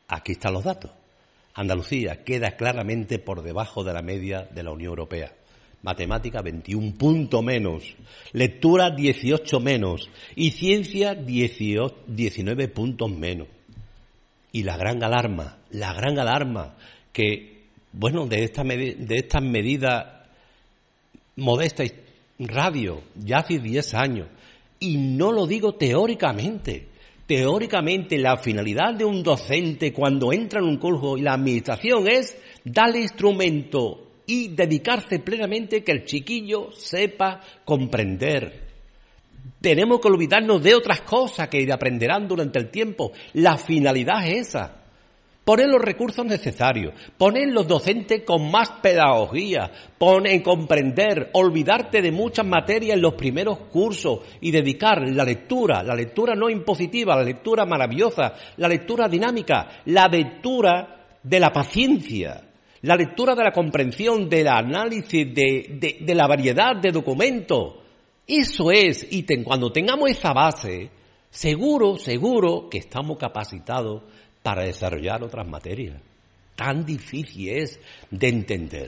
Aquí están los datos. Andalucía queda claramente por debajo de la media de la Unión Europea. Matemática 21 puntos menos, lectura 18 menos y ciencia 19 puntos menos. Y la gran alarma que, bueno, de estas medidas modestas radio ya hace 10 años, y no lo digo teóricamente. Teóricamente, la finalidad de un docente cuando entra en un curso y la administración es darle instrumento y dedicarse plenamente que el chiquillo sepa comprender. Tenemos que olvidarnos de otras cosas que aprenderán durante el tiempo. La finalidad es esa. Poner los recursos necesarios, poner los docentes con más pedagogía, poner comprender, olvidarte de muchas materias en los primeros cursos y dedicar la lectura no impositiva, la lectura maravillosa, la lectura dinámica, la lectura de la paciencia, la lectura de la comprensión, del análisis, de la variedad de documentos. Eso es, y cuando tengamos esa base, seguro que estamos capacitados para desarrollar otras materias. Tan difícil es de entender.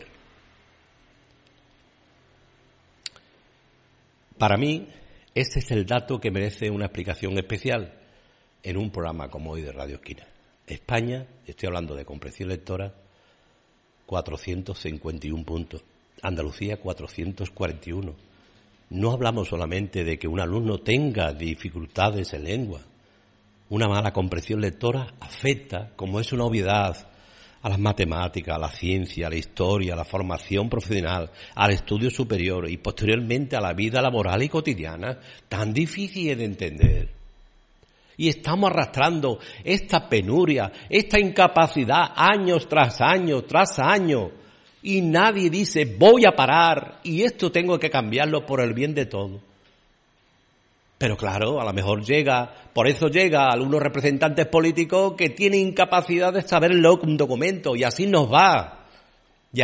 Para mí, este es el dato que merece una explicación especial en un programa como hoy de Radio Esquina. España, estoy hablando de comprensión lectora, 451 puntos. Andalucía, 441. No hablamos solamente de que un alumno tenga dificultades en lengua. Una mala comprensión lectora afecta, como es una obviedad, a las matemáticas, a la ciencia, a la historia, a la formación profesional, al estudio superior y posteriormente a la vida laboral y cotidiana, tan difícil de entender. Y estamos arrastrando esta penuria, esta incapacidad años tras año, y nadie dice voy a parar y esto tengo que cambiarlo por el bien de todos. Pero claro, a lo mejor por eso llega a algunos representantes políticos que tienen incapacidad de saber un documento, y así nos va. Y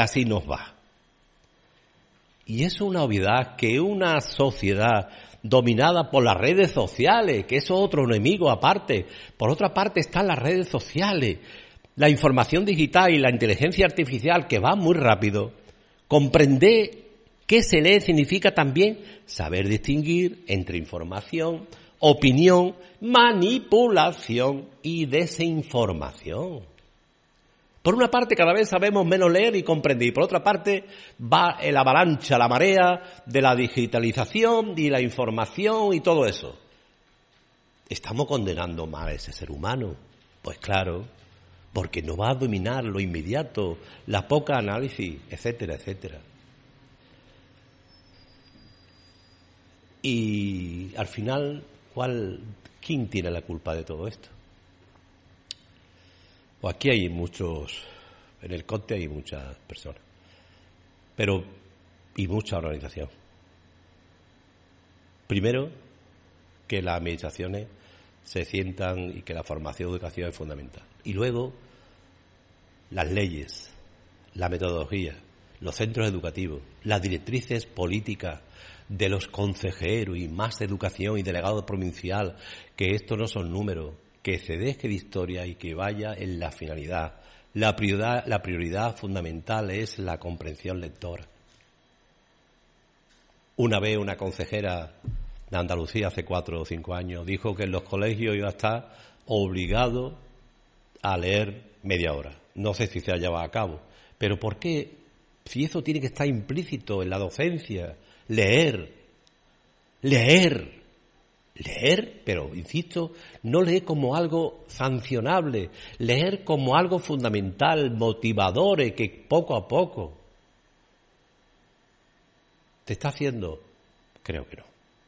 es una obviedad que una sociedad dominada por las redes sociales, que eso es otro enemigo aparte, por otra parte están las redes sociales, la información digital y la inteligencia artificial que va muy rápido, comprender ¿qué se lee? Significa también saber distinguir entre información, opinión, manipulación y desinformación. Por una parte, cada vez sabemos menos leer y comprender, y por otra parte, va la avalancha, la marea de la digitalización y la información y todo eso. ¿Estamos condenando mal a ese ser humano? Pues claro, porque no va a dominar lo inmediato, la poca análisis, etcétera, etcétera. Y al final, ¿quién tiene la culpa de todo esto? Pues aquí hay en el CONTE hay muchas personas, y mucha organización. Primero, que las administraciones se sientan y que la formación de educación es fundamental. Y luego, las leyes, la metodología, los centros educativos, las directrices políticas de los consejeros y más educación y delegado provincial, que esto no son números, que se deje de historia y que vaya en la finalidad. La prioridad fundamental es la comprensión lectora. Una vez una consejera de Andalucía hace 4 o 5 años dijo que en los colegios iba a estar obligado a leer media hora. No sé si se ha llevado a cabo, pero ¿por qué? Si eso tiene que estar implícito en la docencia. Leer, pero insisto, no leer como algo sancionable, leer como algo fundamental, motivador, que poco a poco te está haciendo, creo que no.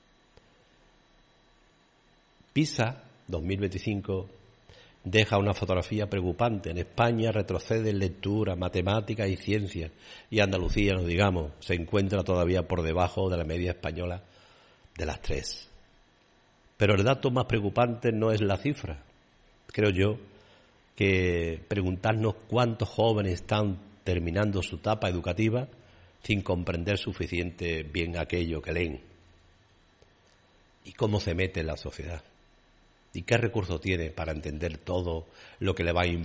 PISA 2025 deja una fotografía preocupante. En España retrocede en lectura, matemáticas y ciencias, y Andalucía, no digamos, se encuentra todavía por debajo de la media española de las 3. Pero el dato más preocupante no es la cifra. Creo yo que preguntarnos cuántos jóvenes están terminando su etapa educativa sin comprender suficiente bien aquello que leen y cómo se mete en la sociedad. ¿Y qué recurso tiene para entender todo lo que le va